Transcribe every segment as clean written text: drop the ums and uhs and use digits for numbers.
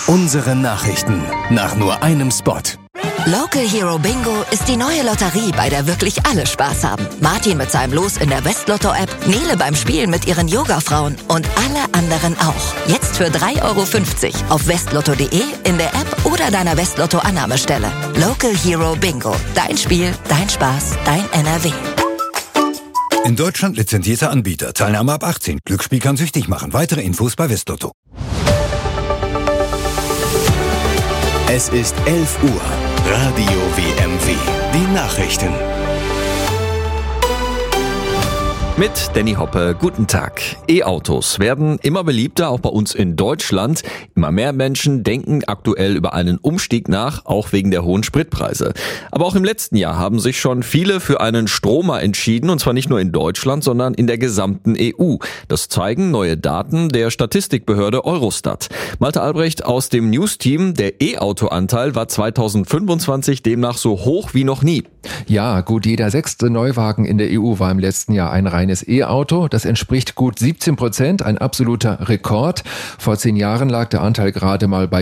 Unsere Nachrichten nach nur einem Spot. Local Hero Bingo ist die neue Lotterie, bei der wirklich alle Spaß haben. Martin mit seinem Los in der Westlotto-App, Nele beim Spielen mit ihren Yoga-Frauen und alle anderen auch. Jetzt für 3,50 € auf westlotto.de, in der App oder deiner Westlotto-Annahmestelle. Local Hero Bingo. Dein Spiel, dein Spaß, dein NRW. In Deutschland lizenzierter Anbieter. Teilnahme ab 18. Glücksspiel kann süchtig machen. Weitere Infos bei Westlotto. Es ist 11 Uhr. Radio WMW. Die Nachrichten. Mit Danny Hoppe, guten Tag. E-Autos werden immer beliebter, auch bei uns in Deutschland. Immer mehr Menschen denken aktuell über einen Umstieg nach, auch wegen der hohen Spritpreise. Aber auch im letzten Jahr haben sich schon viele für einen Stromer entschieden, und zwar nicht nur in Deutschland, sondern in der gesamten EU. Das zeigen neue Daten der Statistikbehörde Eurostat. Malte Albrecht aus dem News-Team, der E-Auto-Anteil war 2025 demnach so hoch wie noch nie. Ja, gut jeder 6. Neuwagen in der EU war im letzten Jahr ein reines E-Auto. Das entspricht gut 17%, ein absoluter Rekord. Vor 10 Jahren lag der Anteil gerade mal bei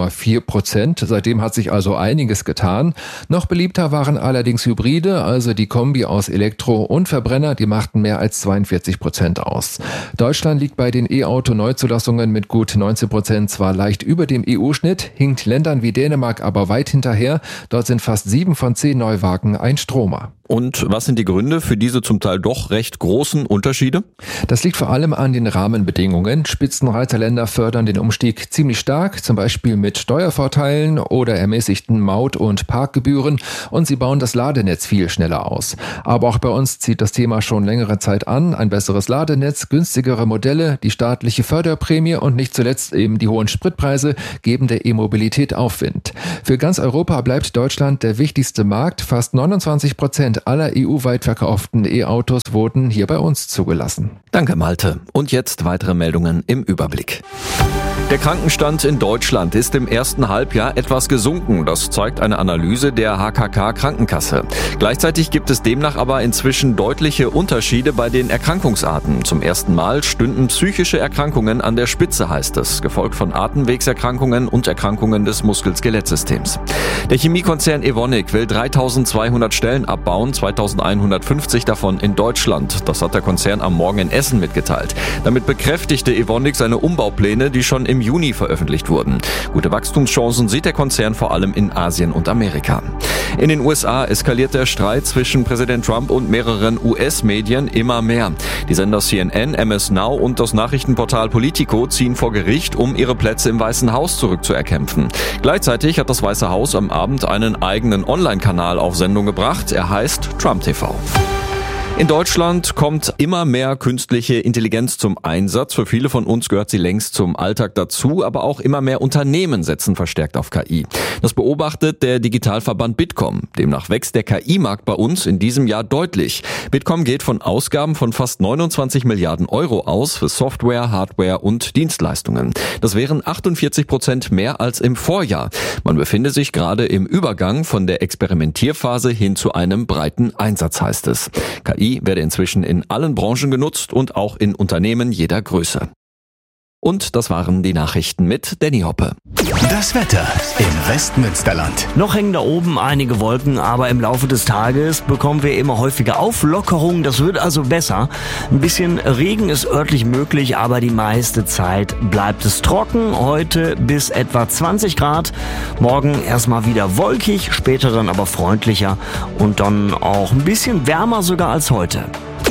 0,4%. Seitdem hat sich also einiges getan. Noch beliebter waren allerdings Hybride, also die Kombi aus Elektro und Verbrenner, die machten mehr als 42% aus. Deutschland liegt bei den E-Auto-Neuzulassungen mit gut 19% zwar leicht über dem EU-Schnitt, hinkt Ländern wie Dänemark aber weit hinterher. Dort sind fast 7 von 10 Neuwagen ein Stromer. Und was sind die Gründe für diese zum Teil doch recht großen Unterschiede? Das liegt vor allem an den Rahmenbedingungen. Spitzenreiterländer fördern den Umstieg ziemlich stark, zum Beispiel mit Steuervorteilen oder ermäßigten Maut- und Parkgebühren, und sie bauen das Ladenetz viel schneller aus. Aber auch bei uns zieht das Thema schon längere Zeit an. Ein besseres Ladenetz, günstigere Modelle, die staatliche Förderprämie und nicht zuletzt eben die hohen Spritpreise geben der E-Mobilität Aufwind. Für ganz Europa bleibt Deutschland der wichtigste Markt. Fast 29% aller EU-weit verkauften E-Autos wurden hier bei uns zugelassen. Danke, Malte. Und jetzt weitere Meldungen im Überblick. Der Krankenstand in Deutschland ist im ersten Halbjahr etwas gesunken. Das zeigt eine Analyse der HKK Krankenkasse. Gleichzeitig gibt es demnach aber inzwischen deutliche Unterschiede bei den Erkrankungsarten. Zum ersten Mal stünden psychische Erkrankungen an der Spitze, heißt es, gefolgt von Atemwegserkrankungen und Erkrankungen des Muskel-Skelettsystems. Der Chemiekonzern Evonik will 3.200 Stellen abbauen, 2.150 davon in Deutschland. Das hat der Konzern am Morgen in Essen mitgeteilt. Damit bekräftigte Evonik seine Umbaupläne, die schon im Juni veröffentlicht wurden. Gute Wachstumschancen sieht der Konzern vor allem in Asien und Amerika. In den USA eskaliert der Streit zwischen Präsident Trump und mehreren US-Medien immer mehr. Die Sender CNN, MS Now und das Nachrichtenportal Politico ziehen vor Gericht, um ihre Plätze im Weißen Haus zurückzuerkämpfen. Gleichzeitig hat das Weiße Haus am Abend einen eigenen Online-Kanal auf Sendung gebracht. Er heißt Trump TV. In Deutschland kommt immer mehr künstliche Intelligenz zum Einsatz. Für viele von uns gehört sie längst zum Alltag dazu, aber auch immer mehr Unternehmen setzen verstärkt auf KI. Das beobachtet der Digitalverband Bitkom. Demnach wächst der KI-Markt bei uns in diesem Jahr deutlich. Bitkom geht von Ausgaben von fast 29 Milliarden Euro aus für Software, Hardware und Dienstleistungen. Das wären 48% mehr als im Vorjahr. Man befinde sich gerade im Übergang von der Experimentierphase hin zu einem breiten Einsatz, heißt es. KI werde inzwischen in allen Branchen genutzt und auch in Unternehmen jeder Größe. Und das waren die Nachrichten mit Danny Hoppe. Das Wetter im Westmünsterland. Noch hängen da oben einige Wolken, aber im Laufe des Tages bekommen wir immer häufiger Auflockerungen. Das wird also besser. Ein bisschen Regen ist örtlich möglich, aber die meiste Zeit bleibt es trocken. Heute bis etwa 20 Grad. Morgen erstmal wieder wolkig, später dann aber freundlicher und dann auch ein bisschen wärmer sogar als heute.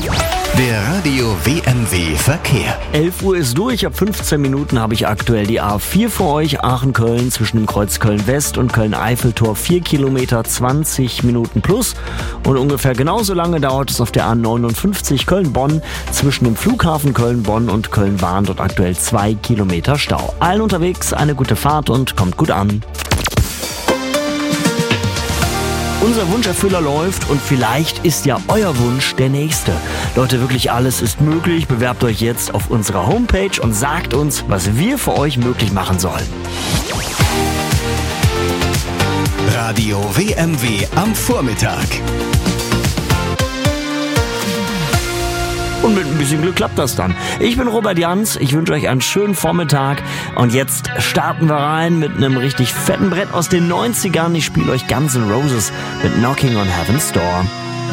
Der Radio WMW Verkehr. 11 Uhr ist durch, ab 15 Minuten habe ich aktuell die A4 für euch. Aachen-Köln zwischen dem Kreuz Köln-West und Köln-Eiffeltor 4 Kilometer, 20 Minuten plus. Und ungefähr genauso lange dauert es auf der A59 Köln-Bonn zwischen dem Flughafen Köln-Bonn und Köln-Wahn. Dort aktuell 2 Kilometer Stau. Allen unterwegs eine gute Fahrt und kommt gut an. Unser Wunscherfüller läuft und vielleicht ist ja euer Wunsch der nächste. Leute, wirklich alles ist möglich. Bewerbt euch jetzt auf unserer Homepage und sagt uns, was wir für euch möglich machen sollen. Radio WMW am Vormittag. Und mit ein bisschen Glück klappt das dann. Ich bin Robert Jans, ich wünsche euch einen schönen Vormittag und jetzt starten wir rein mit einem richtig fetten Brett aus den 90ern. Ich spiele euch Guns N' Roses mit Knocking on Heaven's Door.